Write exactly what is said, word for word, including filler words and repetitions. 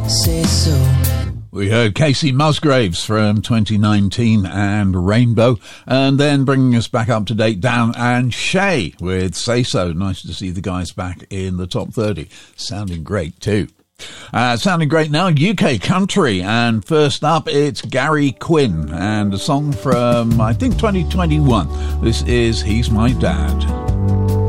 say so. We heard Casey Musgraves from twenty nineteen and Rainbow, and then bringing us back up to date, Dan and Shay with Say So. Nice to see the guys back in the top thirty. Sounding great too. Uh, sounding great now, U K country, and first up it's Gary Quinn and a song from I think twenty twenty-one. This is He's My Dad.